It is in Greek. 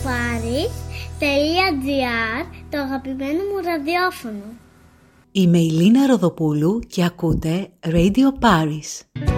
radioparis.gr, το αγαπημένο μου ραδιόφωνο. Είμαι η Λίνα Ροδοπούλου και ακούτε Radio Paris.